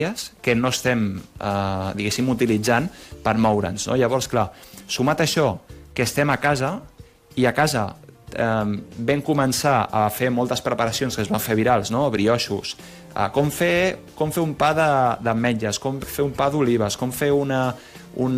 que no estem, diguéssim, utilitzant per moure'ns, no? Llavors, clar, sumat a això, que estem a casa, i a casa vam començar a fer moltes preparacions que es van fer virals, no? Brioixos, com fer un pa d'ametlles, com fer un pa d'olives, com fer un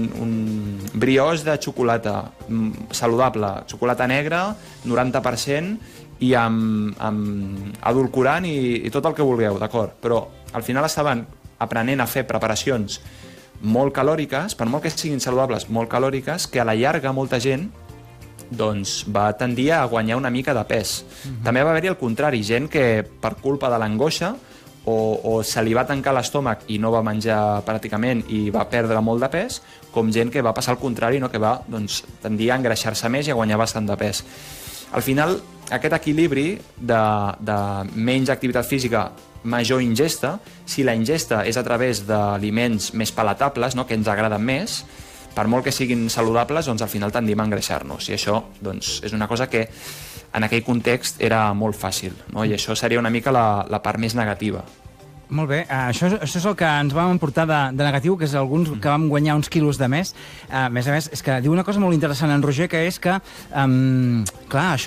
brioix de xocolata saludable, xocolata negra, 90%, i amb edulcorant i tot el que vulgueu, d'acord? Però al final estaven aprenent a fer preparacions molt calòriques, per molt que siguin saludables, molt calòriques, que a la llarga molta gent doncs, va tendir a guanyar una mica de pes. També va haver-hi el contrari, gent que per culpa de l'angoixa o se li va tancar l'estómac i no va menjar pràcticament i va perdre molt de pes, com gent que va passar al contrari, no? Que va tendir a engreixar-se més i a guanyar bastant de pes. Al final, aquest equilibri de menys activitat física, major ingesta, si la ingesta és a través d'aliments més palatables, no? Que ens agraden més, per molt que siguin saludables, doncs al final tendim a engreixar-nos. I això doncs, és una cosa que en aquell context era molt fàcil, no? I això seria una mica la part més negativa. Molt bé, això és el que ens vam emportar de negatiu, que és alguns que vam guanyar uns quilos de més. A més, és que diu una cosa molt interessant en Roger, que és que, clar, això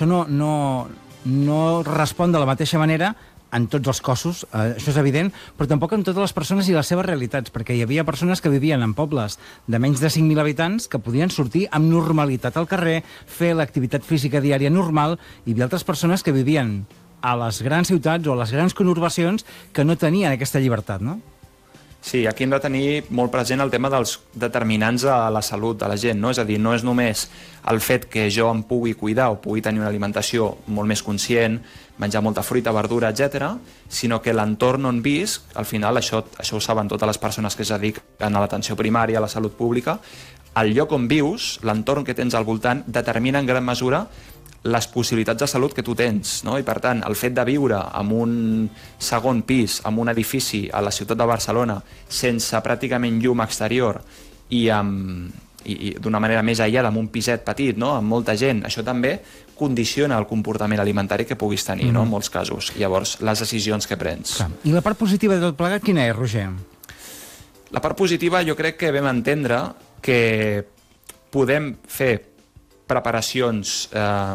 no respon de la mateixa manera en tots els cossos, això és evident, però tampoc en totes les persones i les seves realitats, perquè hi havia persones que vivien en pobles de menys de 5.000 habitants que podien sortir amb normalitat al carrer, fer l'activitat física diària normal, i hi havia altres persones que vivien a les grans ciutats o a les grans conurbacions que no tenien aquesta llibertat, no? Sí, aquí hem de tenir molt present el tema dels determinants a la salut de la gent, no? És a dir, no és només el fet que jo em pugui cuidar o pugui tenir una alimentació molt més conscient, menjar molta fruita, verdura, etc., sinó que l'entorn on visc, al final, això ho saben totes les persones que es dediquen a l'atenció primària, a la salut pública, el lloc on vius, l'entorn que tens al voltant, determina en gran mesura les possibilitats de salut que tu tens, no? I per tant, el fet de viure en un segon pis, en un edifici a la ciutat de Barcelona, sense pràcticament llum exterior i d'una manera més aïllada, amb un piset petit, no? Amb molta gent, això també condiciona el comportament alimentari que puguis tenir, no? En molts casos. Llavors, les decisions que prens. I la part positiva de tot plegat quina és, Roger? La part positiva jo crec que vam entendre que podem fer preparacions,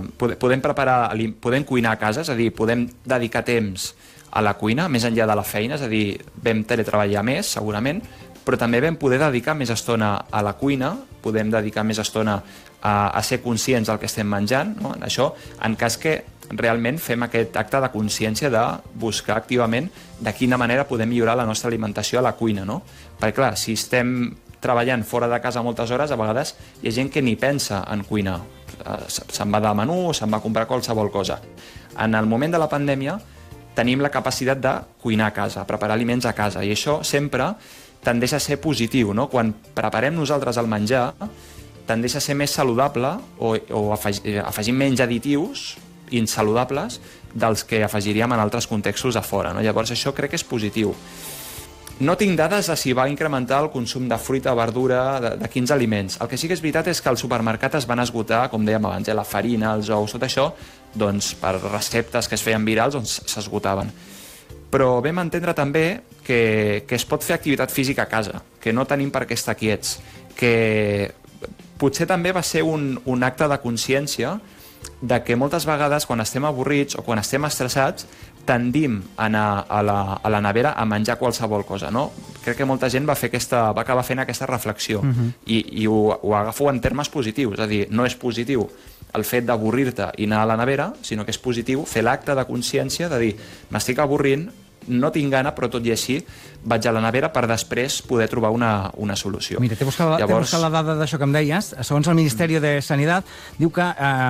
podem cuinar a casa, és a dir, podem dedicar temps a la cuina, més enllà de la feina, és a dir, vam teletreballar més, segurament, però també vam poder dedicar més estona a la cuina, podem dedicar més estona a ser conscients del que estem menjant, no? Això, en cas que realment fem aquest acte de consciència de buscar activament de quina manera podem millorar la nostra alimentació a la cuina, no? Perquè, clar, si estem treballant fora de casa moltes hores, a vegades hi ha gent que ni pensa en cuinar. Se'n va de menú, se'n va a comprar qualsevol cosa. En el moment de la pandèmia tenim la capacitat de cuinar a casa, preparar aliments a casa, i això sempre tendeix a ser positiu, no? Quan preparem nosaltres el menjar, tendeix a ser més saludable o afegim menys additius insaludables dels que afegiríem en altres contextos a fora, no? Llavors això crec que és positiu. No tinc dades de si va incrementar el consum de fruita, verdura, de quins aliments. El que sí que és veritat és que al supermercat es van esgotar, com dèiem abans, la farina, els ous, tot això, doncs per receptes que es feien virals, doncs s'esgotaven. Però vam entendre també que es pot fer activitat física a casa, que no tenim per què estar quiets, que potser també va ser un acte de consciència de que moltes vegades quan estem avorrits o quan estem estressats tendim a anar a la nevera a menjar qualsevol cosa, no? Crec que molta gent va acabar fent aquesta reflexió i ho agafo en termes positius, és a dir, no és positiu el fet d'avorrir-te i anar a la nevera, sinó que és positiu fer l'acte de consciència de dir, m'estic avorrint, no tinc gana, però tot i així vaig a la nevera per després poder trobar una solució. Mira, t'he buscat la dada d'això que em deies. Segons el Ministeri de Sanitat diu que,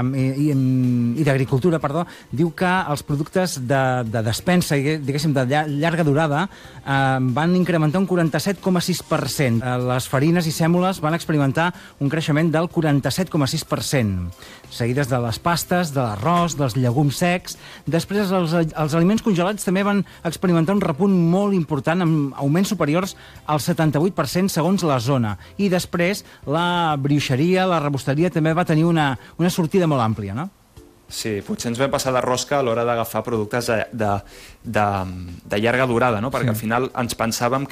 i d'Agricultura, perdó, diu que els productes de despensa, diguéssim, de llarga durada, van incrementar un 47,6%. Les farines i sèmoles van experimentar un creixement del 47,6%, seguides de les pastes, de l'arròs, dels llegums secs. Després, els aliments congelats també van experimentar un repunt molt important amb augments superiors al 78% segons la zona. I després la brioixeria, la rebosteria també va tenir una sortida molt àmplia, no? Sí, potser ens vam passar de rosca a l'hora d'agafar productes de llarga durada, no? Perquè al final ens pensàvem